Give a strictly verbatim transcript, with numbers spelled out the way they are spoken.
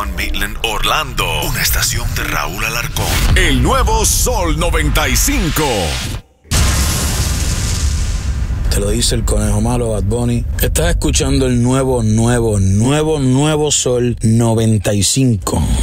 estación Midland Orlando, una estación de Raúl Alarcón. El nuevo Sol noventa y cinco. Te lo dice el conejo malo, Bad Bunny. Estás escuchando el nuevo, nuevo, nuevo, nuevo Sol noventa y cinco.